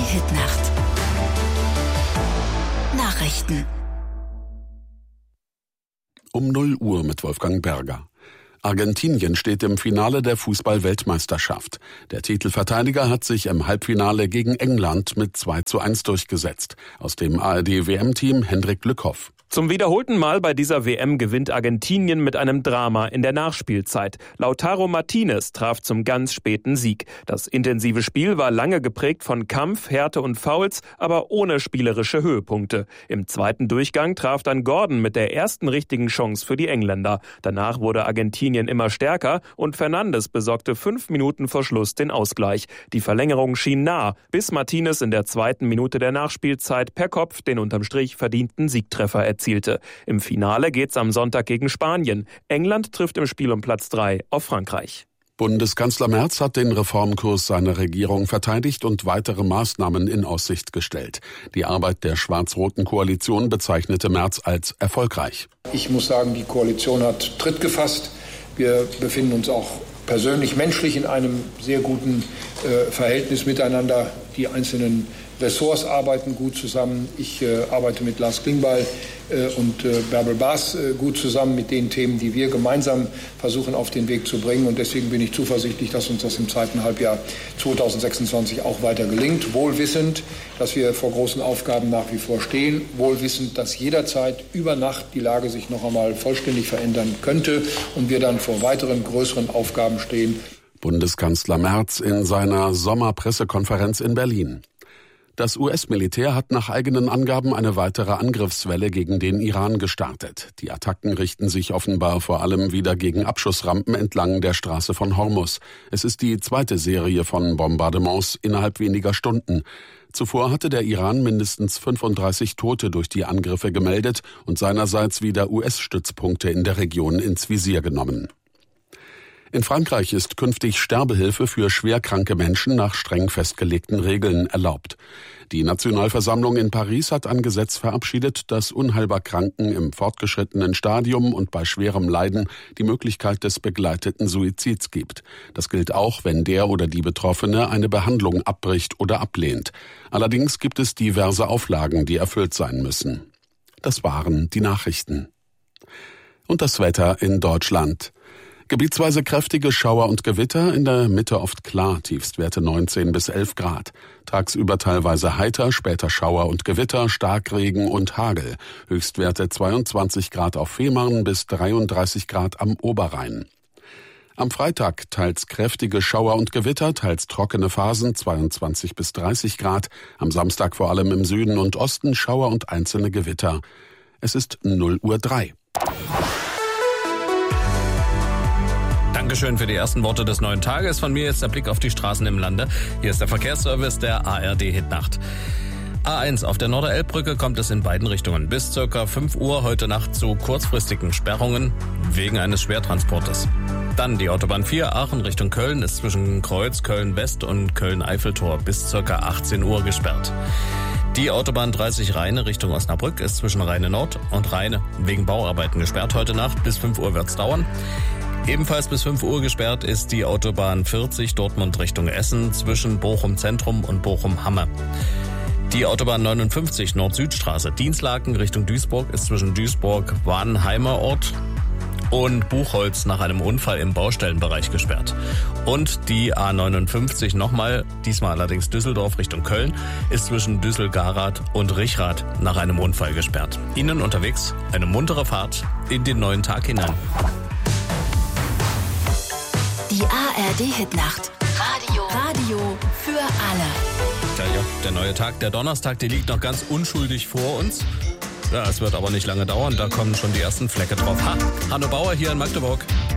Hitnacht. Nachrichten. Um 0 Uhr mit Wolfgang Berger. Argentinien steht im Finale der Fußball-Weltmeisterschaft. Der Titelverteidiger hat sich im Halbfinale gegen England mit 2:1 durchgesetzt. Aus dem ARD-WM-Team Hendrik Lückhoff. Zum wiederholten Mal bei dieser WM gewinnt Argentinien mit einem Drama in der Nachspielzeit. Lautaro Martinez traf zum ganz späten Sieg. Das intensive Spiel war lange geprägt von Kampf, Härte und Fouls, aber ohne spielerische Höhepunkte. Im zweiten Durchgang traf dann Gordon mit der ersten richtigen Chance für die Engländer. Danach wurde Argentinien immer stärker und Fernandes besorgte 5 Minuten vor Schluss den Ausgleich. Die Verlängerung schien nah, bis Martinez in der zweiten Minute der Nachspielzeit per Kopf den unterm Strich verdienten Siegtreffer erzielte. Im Finale geht's am Sonntag gegen Spanien. England trifft im Spiel um Platz 3 auf Frankreich. Bundeskanzler Merz hat den Reformkurs seiner Regierung verteidigt und weitere Maßnahmen in Aussicht gestellt. Die Arbeit der schwarz-roten Koalition bezeichnete Merz als erfolgreich. Ich muss sagen, die Koalition hat Tritt gefasst. Wir befinden uns auch persönlich, menschlich in einem sehr guten Verhältnis miteinander. Die einzelnen Ressorts arbeiten gut zusammen. Ich arbeite mit Lars Klingbeil und Bärbel Baas gut zusammen mit den Themen, die wir gemeinsam versuchen auf den Weg zu bringen. Und deswegen bin ich zuversichtlich, dass uns das im zweiten Halbjahr 2026 auch weiter gelingt. Wohl wissend, dass wir vor großen Aufgaben nach wie vor stehen. Wohl wissend, dass jederzeit über Nacht die Lage sich noch einmal vollständig verändern könnte und wir dann vor weiteren größeren Aufgaben stehen. Bundeskanzler Merz in seiner Sommerpressekonferenz in Berlin. Das US-Militär hat nach eigenen Angaben eine weitere Angriffswelle gegen den Iran gestartet. Die Attacken richten sich offenbar vor allem wieder gegen Abschussrampen entlang der Straße von Hormuz. Es ist die zweite Serie von Bombardements innerhalb weniger Stunden. Zuvor hatte der Iran mindestens 35 Tote durch die Angriffe gemeldet und seinerseits wieder US-Stützpunkte in der Region ins Visier genommen. In Frankreich ist künftig Sterbehilfe für schwerkranke Menschen nach streng festgelegten Regeln erlaubt. Die Nationalversammlung in Paris hat ein Gesetz verabschiedet, das unheilbar Kranken im fortgeschrittenen Stadium und bei schwerem Leiden die Möglichkeit des begleiteten Suizids gibt. Das gilt auch, wenn der oder die Betroffene eine Behandlung abbricht oder ablehnt. Allerdings gibt es diverse Auflagen, die erfüllt sein müssen. Das waren die Nachrichten. Und das Wetter in Deutschland. Gebietsweise kräftige Schauer und Gewitter, in der Mitte oft klar, Tiefstwerte 19 bis 11 Grad. Tagsüber teilweise heiter, später Schauer und Gewitter, Starkregen und Hagel. Höchstwerte 22 Grad auf Fehmarn bis 33 Grad am Oberrhein. Am Freitag teils kräftige Schauer und Gewitter, teils trockene Phasen 22 bis 30 Grad. Am Samstag vor allem im Süden und Osten Schauer und einzelne Gewitter. Es ist 0:03 Uhr. Dankeschön für die ersten Worte des neuen Tages. Von mir jetzt der Blick auf die Straßen im Lande. Hier ist der Verkehrsservice der ARD Hitnacht. A1 auf der Norderelbbrücke kommt es in beiden Richtungen. Bis ca. 5 Uhr heute Nacht zu kurzfristigen Sperrungen wegen eines Schwertransportes. Dann die Autobahn 4 Aachen Richtung Köln ist zwischen Kreuz Köln-West und Köln-Eiffeltor bis ca. 18 Uhr gesperrt. Die Autobahn 30 Rheine Richtung Osnabrück ist zwischen Rheine Nord und Rheine wegen Bauarbeiten gesperrt heute Nacht. Bis 5 Uhr wird's dauern. Ebenfalls bis 5 Uhr gesperrt ist die Autobahn 40 Dortmund Richtung Essen zwischen Bochum Zentrum und Bochum Hamme. Die Autobahn 59 Nord-Süd-Straße Dienstlaken Richtung Duisburg ist zwischen Duisburg-Warnheimer Ort und Buchholz nach einem Unfall im Baustellenbereich gesperrt. Und die A59 nochmal, diesmal allerdings Düsseldorf Richtung Köln, ist zwischen Düssel-Garath und Richrath nach einem Unfall gesperrt. Ihnen unterwegs eine muntere Fahrt in den neuen Tag hinein. Die ARD Hitnacht. Radio für alle. Ja, der neue Tag, der Donnerstag, der liegt noch ganz unschuldig vor uns. Ja, es wird aber nicht lange dauern, da kommen schon die ersten Flecke drauf. Hanno Bauer hier in Magdeburg.